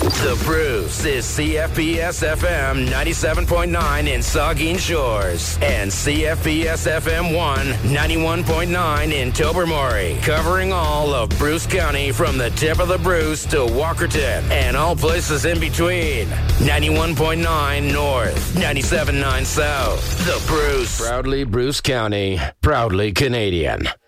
The Bruce is CFPS FM 97.9 in Saugeen Shores and CFPS FM 1 91.9 in Tobermory, covering all of Bruce County from the tip of the Bruce to Walkerton and all places in between. 91.9 North, 97.9 South. The Bruce. Proudly Bruce County, proudly Canadian.